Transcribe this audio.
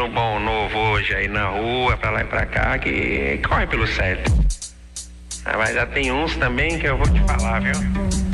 menino bom novo hoje aí na rua, pra lá e pra cá, que corre pelo certo. Ah, mas já tem uns também que eu vou te falar, viu?